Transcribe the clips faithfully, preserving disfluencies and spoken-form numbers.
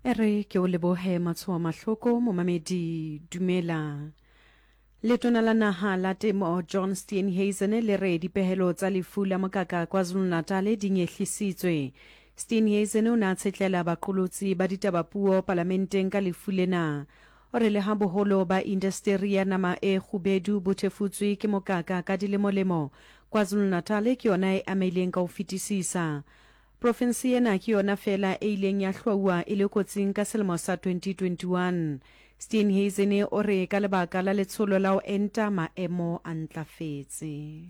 Ere ke o lebohe matshwao mahloko momamedi dumela. Letona la naha la temo John Steenhuisen le re dipehelo tsa lefu la mokaka KwaZulu-Natal di nyehlisitswe. Steenhuisen o na tshetlela baqolotsi ba ditabapuo parlamenteng ka lefu lena. O re le ha boholo ba industry ya nama e kgubedu bo thefutswe ke mokaka ka dilemolemo, KwaZulu-Natal ke yona e ameileng ka ho fetisisa. Province ena ke yona fela e ileng ya hlwaua e le kotsing ka selemo sa twenty twenty-one. Steenhuisen o re ka lebaka la letsholo la ho enta maemo a ntlafetse.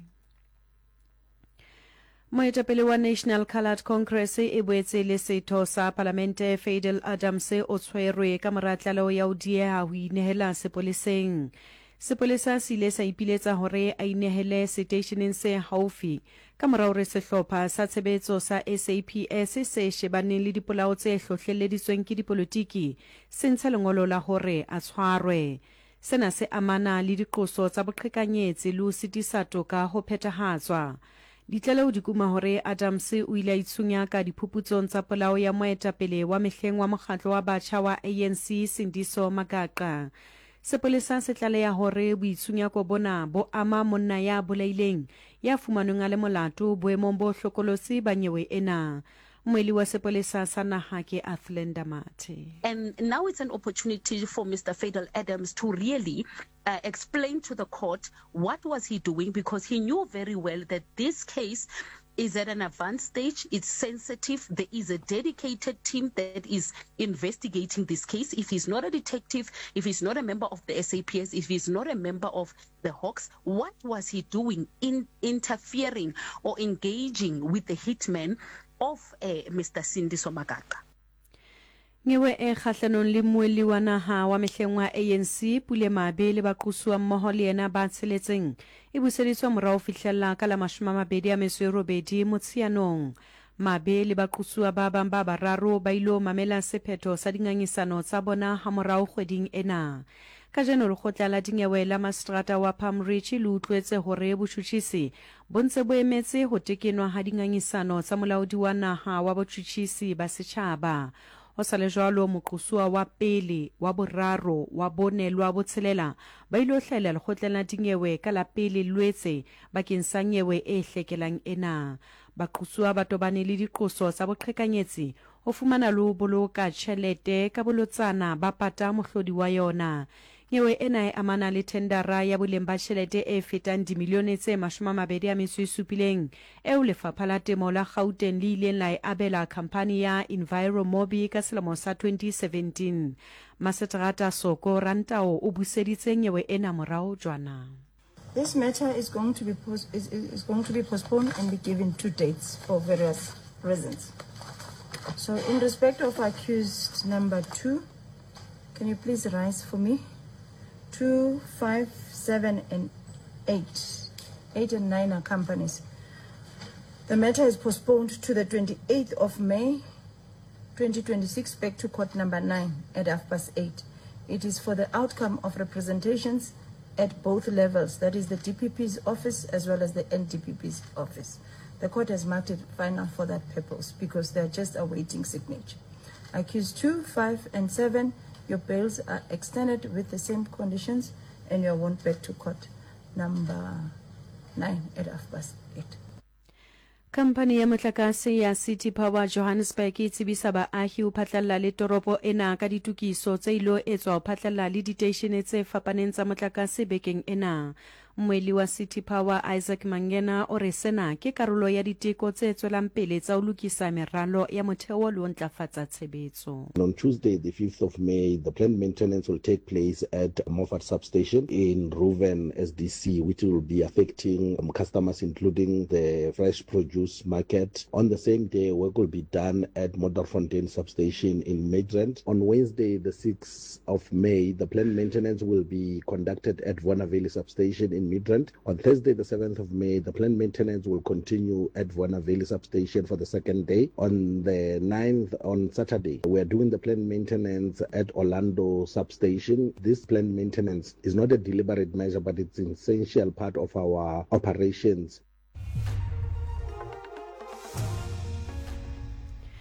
Moetapele wa National Coloured Congress e boetse le setho sa Parlamente Fadel Adams o tshwerwe ka mora tlaleho ya ho dieha ho inehela sepoleseng. Sepolesa se ile sa ipiletsa hore a inehele stationeng se haufi ka mora hore sehlopha sa tshebetso sa S A P S se shebaneng le dipolao tse hlohlelleditsweng ke dipolotiki se ntsha lengolo la hore a tshwarwe. Sena se amana le diqoso tsa boqhekanyetsi le ho sitisa toka ho phethahatswa. Ditlaleho di kuma hore Adams o ile a itshunya ka diphuputsong tsa polao ya moetapele wa mehleng wa mokgatlo wa batjha wa A N C Sindiso Magaqa. Sepolesa se tlaleha hore boitshunyako bona bo ama monna ya bolaileng ya fumanweng a le molato boemong bo hlokolosi ba nyewe ena. Moeli wa sepolesa sa naha ke Athlenda Mate. And now it's an opportunity for Mister Fadel Adams to really uh, explain to the court what was he doing, because he knew very well that this case is at an advanced stage, it's sensitive, there is a dedicated team that is investigating this case. If he's not a detective, if he's not a member of the S A P S, if he's not a member of the Hawks, what was he doing in interfering or engaging with the hitman of uh, Mister Sindiso Magaqa? Nyewe e kgahlanong le moeli wa naha wa mehleng wa A N C Pule Mabe le baqosuwa mmoho le yena ba tsheletseng e buseditswe morao fihlella ka la mashome a mabedi a metso e robedi Motsheanong. Mabe le baqosuwa ba bang ba bararo ba ilo mamela sephetho sa dingangisano tsa bona ha morao kgweding ena. Ka jeno lekgotla la dinyewe la Mastrata wa Palm Ridge le utlwetse hore botjhutjhisi bo ntse bo emetse ho tekenwa ha dingangisano tsa molaodi wa naha wa botjhutjhisi ba setjhaba. O sa le jwalo moqosuwa wa pele wa boraro wa bone lwa botshelela ba ilo hlahela lekgotleng la dinyewe ka la pele lwetse bakeng sa nyewe e hlekelang ena. Baqosuwa ba tobane le diqoso tsa boqhekanyetsi ho fumana le ho boloka tjhelete ka bolotsana ba pata mohlodi wa yona. Nyewe ena e amana le tendara ya boleng ba tjhelete e fetang dimilione tse mashome a mabedi a metso e supileng eo lefapha la temo la Gauteng le ileng la e abela khampani ya Enviromobi ka selemo sa twenty seventeen. Maseterata Soko Rantao o buseditse nyewe ena morao jwana. This matter is going to be post is, is going to be postponed and be given two dates for various reasons. So in respect of accused number two, can you please rise for me? Two, five, seven, and eight. Eight and nine are companies. The matter is postponed to the twenty-eighth of May, twenty twenty-six, back to court number nine at half past eight. It is for the outcome of representations at both levels, that is the D P P's office as well as the N D P P's office. The court has marked it final for that purpose because they are just awaiting signature. Accused two, five, and seven, your bails are extended with the same conditions and you are warned back to court number nine at half past eight. Company ya motlakase ya City Power Johannesburg e tsebisa baahi ho phatlalla le toropo ena ka ditukiso tse ilo etswa ho phatlalla le diteišene tse fapaneng tsa motlakase bekeng ena. Moeli wa City Power Isaac Mangena o re sena ke karolo ya diteko tse tswelang pele tsa ho lokisa meralo ya motheo le ho ntlafatsa tshebetso. On Tuesday, the fifth of May, the planned maintenance will take place at Moffat Substation in Reuven S D C, which will be affecting um, customers, including the fresh produce market. On the same day, work will be done at Modderfontein Substation in Midrand. On Wednesday, the sixth of May, the planned maintenance will be conducted at Vuanaveli Substation in Midrand. On Thursday, the seventh of May, the planned maintenance will continue at Vuanaveli Substation for the second day. On the ninth, on Saturday, we are doing the planned maintenance at Orlando Substation. This planned maintenance is not a deliberate measure, but it's an essential part of our operations.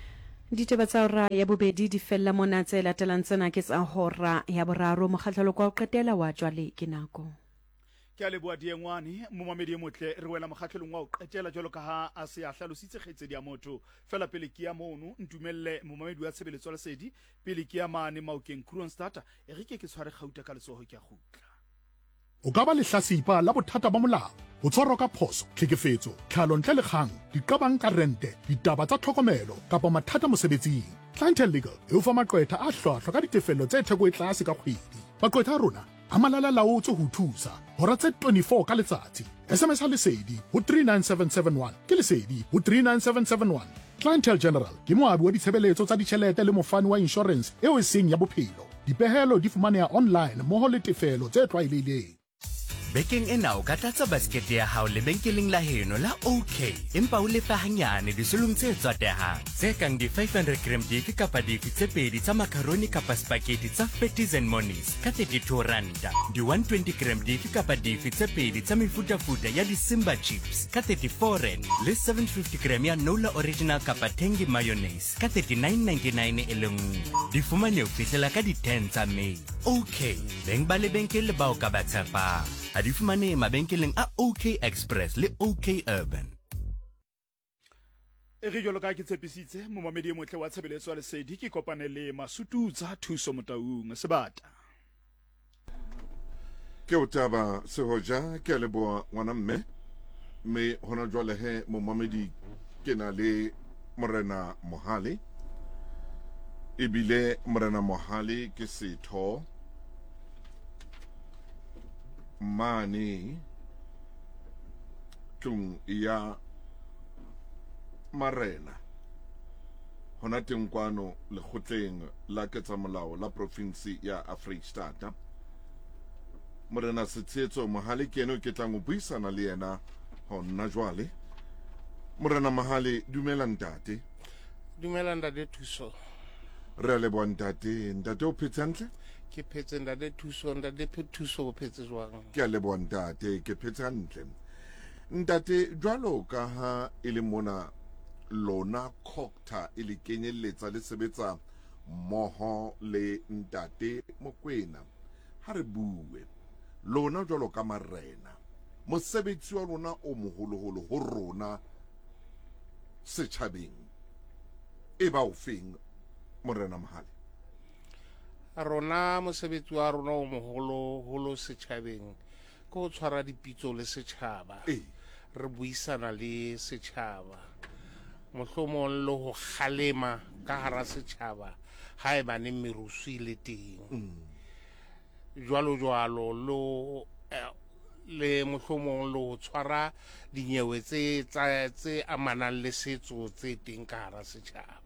ditaba tsa hora ya bobedi di fella mona tse latelang tsena ke tsa hora ya boraro mokgahlelo kwa o qetela wa jwale ke nako ke a leboa diengwane momamedi e motle re wela mokgatlhelong wa o qetela jwalo ka ha a se a hlalositse kgetsedi ya motho fela pele ke ya mono ntumelle momamedi wa tshebeletso la sedi pele ke ya mane maokeng Kroonstad e re ke ke tshware gauta ka letsoho ke a gutla o ka ba lehlasipa la bothata ba molao o tshwarwa ka phoso tlhekefetso tlhalontle le kgang diqabang ka rente ditaba tsa tlhokomelo kapa mathata mosebetsing Clientele Legal e o fa maqwetha a hlwahlwa ka ditefello tse theko e tlase ka kgwedi maqwetha a rona a malala laotse ho thusa hora tse twenty-four ka letsatsi S M S ha lesedi ho three nine seven seven one ke lesedi ho three nine seven seven one Clientele General ke moabi wa ditshebeletso tsa ditjhelete le mofani wa insurance eo e seng ya bophelo dipehelo di fumaneha online moho le tefelo tse tlwaelehileng Bekeng ena o ka tlatsa baskete ya hao lebenkeleng la heno la OK empa o lefa hanyane disolong tse tswatehang tse kang di five hundred gram difi kapa difi tse pedi tsa macaroni kapa spaghetti tsa Fatties and Monies ka thirty-two randa di one twenty gram difi kapa difi tse pedi tsa mefutafuta ya di Simba chips ka thirty-four rand le seven fifty gram ya Nola original kapa Tengi mayonnaise ka thirty-nine ninety-nine e le nngwe di fumane ho fihlela ka di ten tsa May OK beng ba lebenkele ba o ka ba tshepang a di fumane mabenkeleng a OK Express le OK Urban e re jolo ka ke tshepisitse momamedi e motle wa tshebeletso ya lesedi ke kopane le Masutu tsa thuso motaung sebata ke o taba se hoja ke le bo ngwana mme me hona jwale he momamedi ke na le Morena Mohale ebile Morena Mohale ke setho mane tlung ya marena hona teng kwano le kgotleng la ketsamolao la province ya Afrika Morena Setsetso Mohale ke eno ke tlang o buisana le yena hona jwale Morena Mohale dumela ntate dumela ntate thuso re le bon ntate ntate o phetsantle ke phetse ntate thuso ntate thuso o phetse jwang ke le bon ntate ke phetsantle ntate jwalo ka ha ile mona lona kokta ile kenyeletsa le sebetsa moho le ntate Mokwena ha re bue lona jwalo ka marena mosebetsi wa lona o moholoholo ho rona setjhabeng e ba o feng Morena Mohale rona mosebetsi wa rona o moholo holo setjhabeng ko tshwara dipitso le setjhaba re buisana le setjhaba mohlomong le ho khalema ka hara setjhaba ha e bane merusu le teng jwalo jwalo lo le mohlomong le ho tshwara dinyewe tse tse amanang le setso tse teng ka hara setjhaba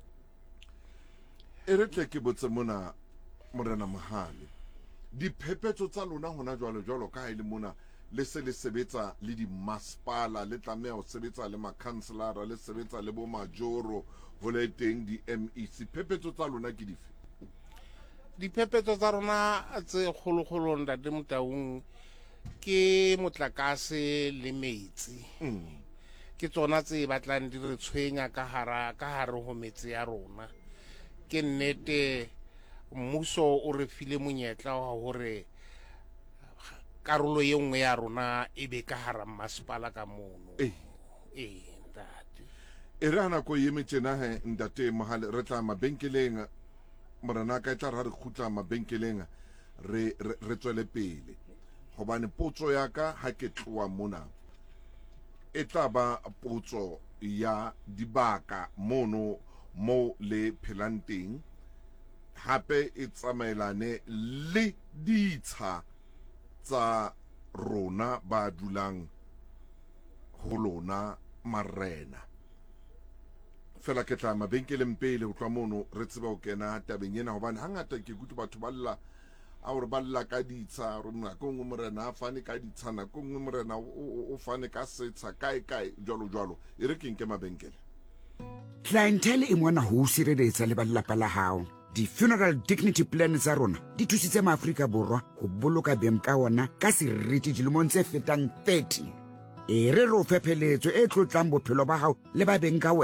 e re tle ke botse mona Morena Mohale diphephetso tsa lona hona jwalo jwalo ka ile mona le se le sebetsa le di masipala le tlameha ho sebetsa le makhanselara le sebetsa le bo majoro ho le teng di M E C phephetso tsa lona ke dife diphephetso tsa rona tse kgolokgolo ntate Motaung ke motlakase le metsi ke tsona tse batlang di re tshwenya ka hara ka hare ho metsi ya rona ke nnete mmuso o re file monyetla wa hore karolo ye nngwe ya rona e be ka hara masipala ka mono eh eh ntate e re ana ko yeme tjena he ntate Mohale re tla mabenkeleng morana ka tla re khutla mabenkeleng re re tswele pele hobane potso ya ka ha ke tloa mona e tla ba potso ya dibaka mono mo le phelanting hape e tsamaelane le ditsha tsa rona ba dulang ho lona marena fela ke tla mabenkeleng pele ho tloa mono re tseba ho kena tabeng ena hobane hangata ke kutu batho ba lla a hore ba lla ka ditsha rona ko ngwe morena a fane ka ditshana ko ngwe morena o fane ka setsha kae kae jwalo jwalo e re ke nke mabenkele Clientele e mona ho sireletsa le ba lelapa la hao di-funeral dignity plan tsa rona di thusitse maAfrika Borwa ho boloka beng ka ona ka seriti dilemong tse fetang thirty e re re o fepheletso e tlotlang bophelo ba hao le ba beng ka wena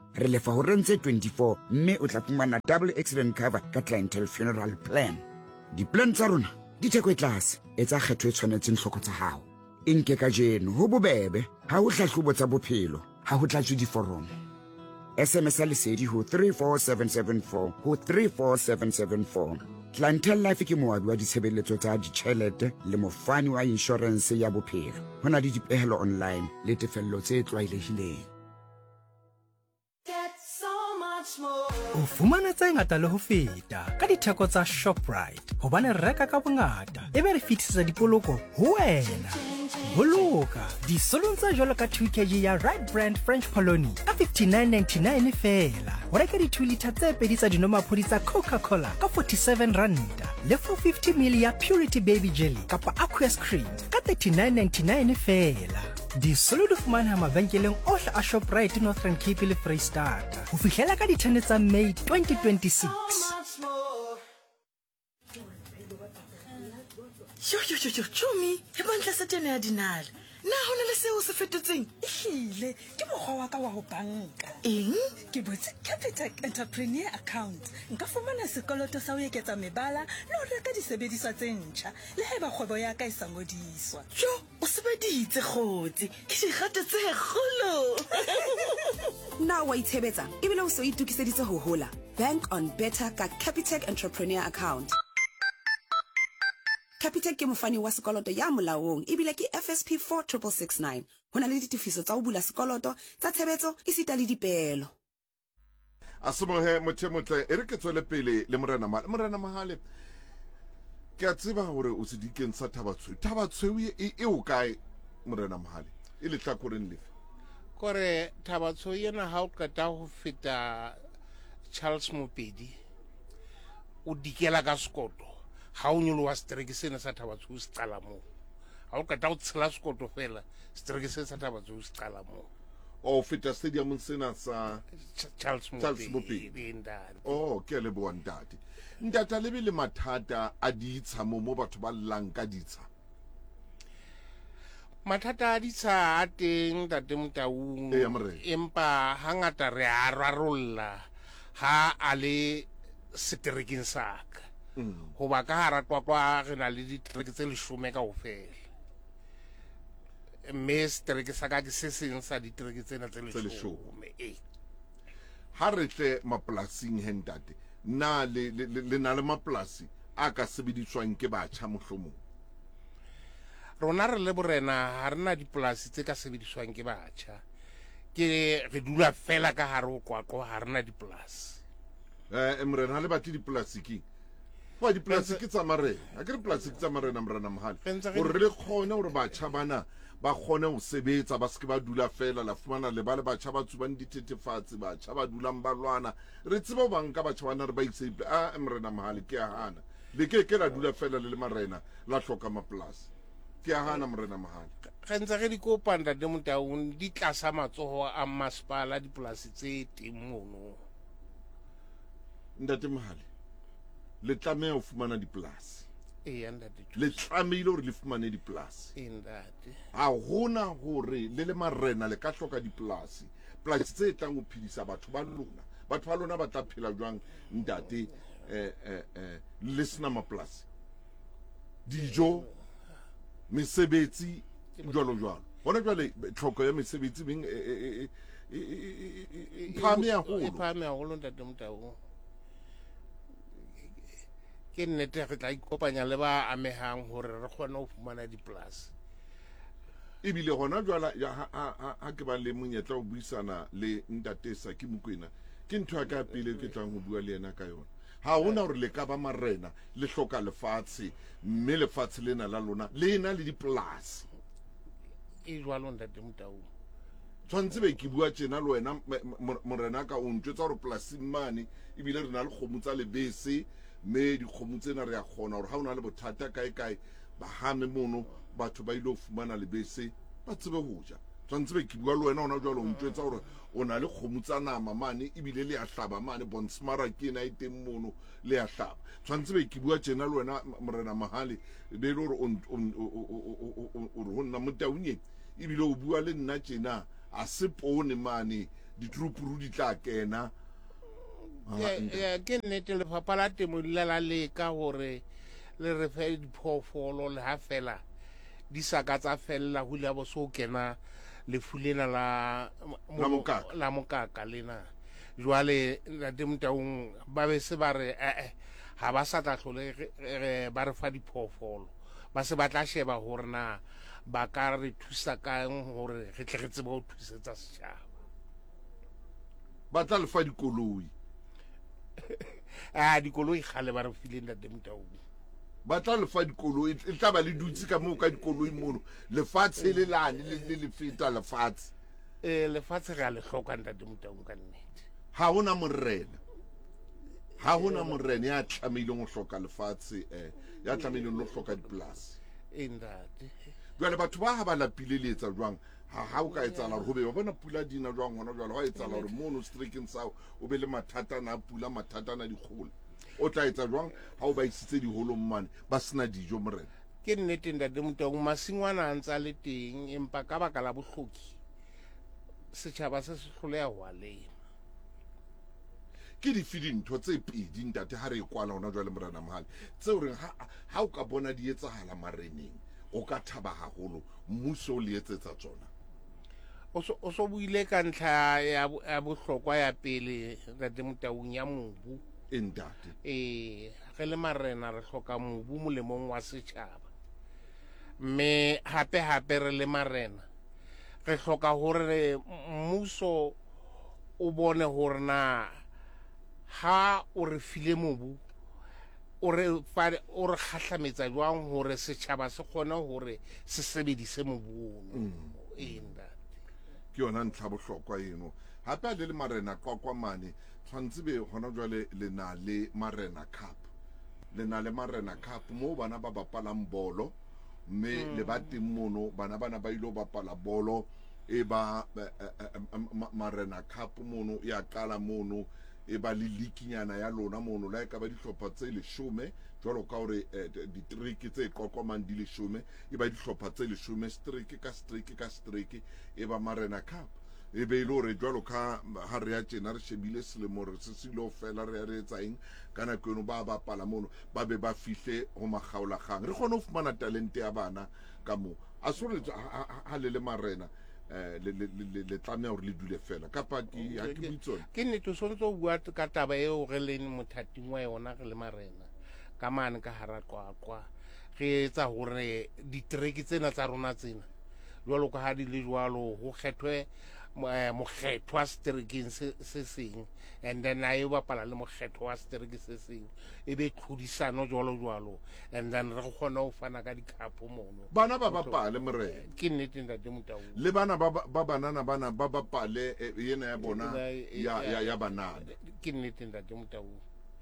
re lefa ho rentse twenty-four mme o tla fumana double accident cover ka clientele funeral plan. Di-plan tsa rona di theko e tlase, etsa kgetho e tshwanetseng hloko tsa hao. E nke ka jeno ho bobebe, ha ho hlahlobo tsa bophelo, ha ho tlatswe diforomo. S M S a lesedi ho three four seven seven four ho three four seven seven four. Clientele Life ke moabi wa ditshebeletso tsa ditjhelete le mofani wa insurance ya bophelo. Ho na le dipehelo online le tefello tse tlwaelehileng. O fumana tse ngata le ho feta ka ditheko tsa Shoprite hobane re reka ka bongata ebe re fitisetsa dipoloko ho wena. Boloka disolong tsa jwalo ka two kilograms ya Right Brand French Polony ka fifty-nine ninety-nine fela. O reka di two litre tse pedi tsa dinomaphodi tsa Coca-Cola ka forty-seven rand le four fifty milliliters ya Purity Baby Jelly kapa Aqueous Cream ka thirty-nine ninety-nine fela. Disolo di fumana mabenkeleng ohle a Shoprite Northern Cape le Freystata ho fihlela ka di-ten tsa May twenty twenty-six. Yo yo yo yo Chumi, e bantla setene ya dinala. Na hona le seo se fetotseng. Ehlile ke mokgwa wa ka wa ho banka. Eng? Ke botse Capitec Entrepreneur Account. Nka fumana sekoloto sa ho eketsa mebala le ho reka disebediswa tse ntjha le haeba kgwebo ya ka e sa ngodiswa. Jo, o sebeditse kgotsi. Ke dikgato tse kgolo. Na wa itshebetsa ebile o se o itukiseditse ho hola. Bank on better ka Capitec Entrepreneur Account. Capitec ke mofani wa sekoloto ya molaong ebile ke F S P four six six nine. Hona le ditifiso tsa ho bula sekoloto tsa tshebetso isita le dipehelo. Asomohe mothemotle e re ke tswele pele le morena ma morena mahale. Ke a tseba hore o se dikeng sa Thabatshweu. Thabatshweu e e o kae morena mahale? E le tlakoreng lefe? Kore Thabatshweu yena ha o qeta ho feta Charles Mopedi o dikela ka sekoto. Ha o nyolo wa strike sena sa Thabatshweu se qala mo. Ha o qeta o tshela sekoto fela strike sena sa Thabatshweu se qala mo. O feta stadium sena sa Charles Mopedi. Oh, ke le bo ntate. Ntata le le mathata a ditsha mo mo batho ba llang ka ditsha. Mathata a ditsha a teng tate Motaung. Empa hangata re a rarolla ha ale setreking saka. Ho ba ka hara twatwa re na le ditreke tse leshome ka ofela. Mme strike sa ka ke se seng sa ditreke tsena tse leshome. Eh. Ha re tle mapolasing hentate na le le na le mapolasi a ka sebediswang ke batjha mohlomong. Rona re le borena ha rena dipolasi tse ka sebediswang ke batjha. Ke re dula fela ka hare ho kwaqo ha rena dipolasi. Eh emrena le batli dipolasi ke wa dipolasi ke tsa marena a ke re polasi ke tsa marena morena mahale hore re kgone hore batjha bana ba kgone ho sebetsa ba se ke ba dula fela la fumana le ba le batjha ba tsubang dithethefatsi batjha ba dulang ba lwana re tseba ba nka batjha bana re ba itse a morena mahale ke a hana le ke ke la dula fela le le marena la hloka mapolasi ke a hana morena mahale re ntse re di kopanda de Motaung di tlasa matsoho a masepala dipolasi tse teng mono. Ntate mahale le tlameha ho fumana dipolasi. E ya ntate. Le tlamehile hore le fumane dipolasi. E ntate. Ha hona hore le le marena le ka hloka dipolasi. Polasi tse tlang ho phedisa batho ba lona. Batho ba lona ba tla phela jwang ntate eh eh eh le sena mapolasi. Dijo mesebetsi jwalo jwalo. Hona jwale tlhoko ya mesebetsi beng e e phame ya holo. E phame ya holo ntate Motaung. Ke nnete re tla ikopanya le ba amehang hore re kgone ho fumana dipolasi. Ebile hona jwala ha ke ba le monyetla o buisana le ntate Saki Mokoena ke ntho ya ka pele ke tlang ho bua le yena ka yona. Ha hona hore le ka ba marena le hloka lefatshe mme lefatshe lena la lona le na le dipolasi. E jwalo ntate Motaung. Tshwantse be ke bua tjena le wena morena ka o ntjwetsa hore polasing mane ebile re na le kgomo tsa lebese me di kgomo tsena re a kgona hore ha ona le bothata kae kae ba hame mono batho ba ile ho fumana lebese ba tsebe ho ja. Tshwantse be ke bua le wena ona jwalo o ntjwetsa hore o na le kgomo tsa nama mane ebile le ya hlaba mane Bonsmara ke na iteng mono le ya hlaba. Tshwantse be ke bua tjena le wena morena mahale be le hore o o nna Motaung ebile o bua le nna tjena a se pone mane ditrupuru di tla kena ke nnete lefapha la temo le la leka gore le re fe diphoofolo le ha fela di sa ka tsa fella ho ile bo so kena lefu lena la la mokaka lena jwale ntate Motaung ba be se ba re eh ha ba sa tla hlole ba re fa diphoofolo ba se ba tla sheba hore na ba ka re thusa kang hore re tle re tsebe ho thusetsa setjhaba ba tla le fa dikoloi ah dikoloi khale ba re file ntate Motaung ba tla le fa dikoloi e tla ba le dutse ka mo ka dikoloi mono le fatshe le lane le le feta le fatshe eh le fatshe ga le hloka ntate Motaung ka nnete ha hona morena ha hona morena ya tlamile go hloka le fatshe eh ya tlamile lo hloka dipolasi endate jwale batho ba ha ba lapile le etsa jwang ha ha o ka etsala go be ba bona pula dina jwang hona jwale ga etsala gore mono streaking sa o be le mathata na pula mathata na dikgole o tla etsa jwang ha o ba isitse diholo mmane ba sena dijo morena ke nnete ntate Motaung masingwana a ntsa le teng empa ka baka la bohloki setjhaba se se hloleha ho a lema ke di fidintho tse pedi ntate ha re kwala hona jwale morena mohale tse o reng ha ha o ka bona di etsahala mareneng o ka thaba haholo mmuso o le etsetsa tsona o so buile ka ntlha ya bohlokwa ya pele ntate Motaung ya mobu entate eh re le marena re hloka mobu molemong wa setjhaba mme hape hape re le marena re hloka hore mmuso o bone hore na ha o re file mobu o re fa o re khahlametsa jwang hore setjhaba se kgona hore se sebedise mobu enda ke yona ntlha bohlokwa eno hape le le marena kwa kwa mane tshwantse be hona jwale le na le marena cup le na le marena cup mo bana ba bapalang bolo mme le ba teng mono bana bana ba ilo bapala bolo e ba marena cup mono ya qala mono e ba le likinyana ya lona mono la ka ba dihlopha tse leshome jwalo ka hore ditriki tse kokomang di leshome e ba dihlopha tse leshome streak ka streak ka streak e ba marena cup e be ile hore jwalo ka ha re ya tjena re shebile selemo re se silo fela re re etsa eng kana kweno ba ba pala mono ba be ba fihle ho makgaola gang re kgone ho fumana talente ya bana ka mo a so le ha le le marena eh le le le tlamea hore le dule fela kapa ke ha ke buitsona ke nnete so ntse o bua ka taba eo re leng mothating wa yona re le marena ka mane ka hara qwaqwa re etsa hore ditreki tsena tsa rona tsena jwalo ka ha di le jwalo ho kgethwe mokgetho wa streaking se seng and then ayo bapala le mokgetho wa streaking se seng e be tlhodisano jwalo jwalo and then re kgona ho fana ka dikhapo mono bana ba bapale morena ke nnete ntate Motaung le bana ba banana bana ba bapale yena ya bona ya ya banana ke nnete ntate Motaung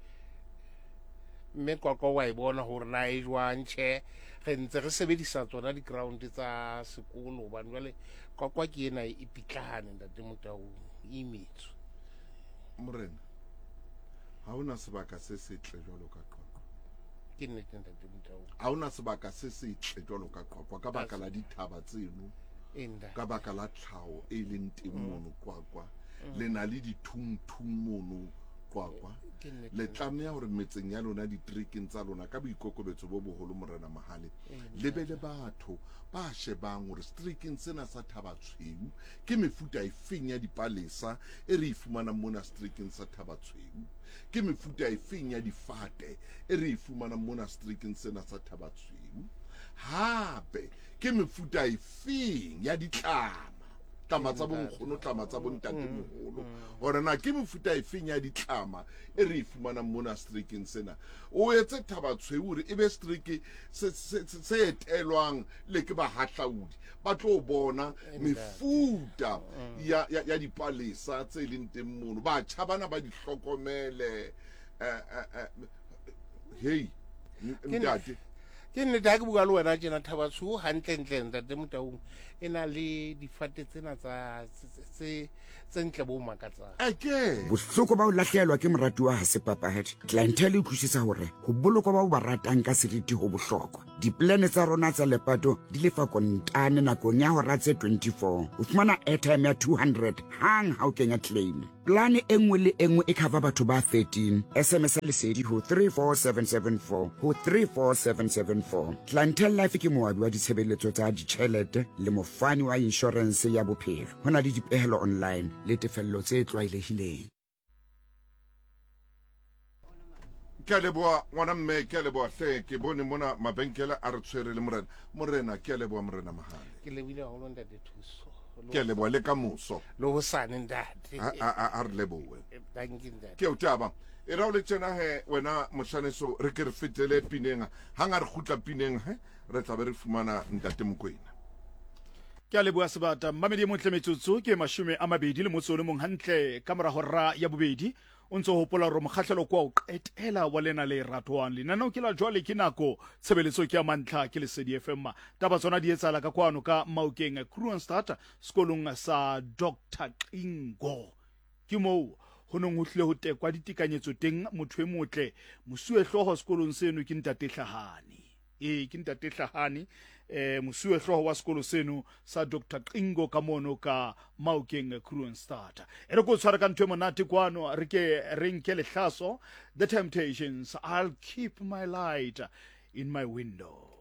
mme kwa kwa wa e bona hore na e jwang che re ntse re sebedisa tsona di ground tsa sekolo ba jwale kwa kwa ke ena e pitlahane ntate Motaung imetso morena ha ona sebaka se setle jwalo ka qwaqwa ke nnete ntate Motaung ha ona sebaka se setle jwalo ka qwaqwa ka baka la dithaba tseno enda ka baka la tlhaho e leng teng mono qwaqwa le na le dithungthung mono qwaqwa le tlamea hore metseng ya lona ditreking tsa lona ka boikokobetso bo boholo morena mahale le be le batho ba shebang hore streaking sena sa Thabatshweu ke mefuta e feng ya dipalesa e re ifumana mona streaking sa Thabatshweu ke mefuta e feng ya difate e re ifumana mona streaking sena sa Thabatshweu hape ke mefuta e feng ya ditlama tlama tsa bonkgono tlama tsa bontate moholo hore na ke mefuta e feng ya ditlama e re ifumana mona streaking sena o etse Thabatshweu hore ebe streak se etelwang le ke bahahlaudi ba tlo bona mefuta ya ya dipalesa tse leng teng mono ba tjhabana ba di hlokomele hey ntate ke nne da ke bua le wena tjena Thabatshweu hantle ntle ntate Motaung e na le difate tsena tsa tse tse ntle bo makatsang ake bohloko ba o lahlehelwa ke morati wa ha sepapahadi clientele e utlwisisa hore ho bolokwa ba o ba ratang ka seriti ho bohlokwa diplane tsa rona tsa lepato di lefa kontane nakong ya hora tse twenty-four o fumana airtime ya two hundred hang ha o kenya claim. Plane e nngwe le e nngwe e cover batho ba thirteen. S M S lesedi ho three four seven seven four ho three four seven seven four. Clientele Life ke moabi wa ditshebeletso tsa ditjhelete le mofani wa insurance ya bophelo. Ho na le dipehelo online le tefello tse tlwaelehileng. Ke a leboa ngwana mme, ke a leboa hle, ke bone mona mabenkele a re tshwere le morena. Morena ke a leboa morena Mahale. Ke lebile ho londa dithuso. Ke a leboa le ka moso. Lo ho sane ntate. A re leboe. Thank you ntate. Ke o taba. E ra o le tsena he wena mohlaneso re ke re fetele pineng ha nga re khutla pineng he re tla be re fumana ntate Mokoena. Ke a leboa sebata mmamedi motle metsotso ke mashome a mabedi le motso le mong hantle ka mora hora ya bobedi o ntse hopola re mokgahlelo kwa o qetela wa lena le ratwang le nana o ke la jwale ke nako tshebeletso ke ya mantla ke lesedi F M taba tsona di etsala ka kwano ka Maokeng Kroonstad sekolong sa Doctor Qingo ke mo ho nong ho hle ho tekwa ditekanyetso teng motho e motle mosuwe hloho sekolong seno ke ntate Hlahani e ke ntate Hlahani eh mosuwe hloho wa sekolo seno sa Doctor Qingo ka mono ka Maokeng Kroonstad ere go tshwara ka ntwe monate kwano re ke re nke lehlaso The Temptations, I'll keep my light in my window.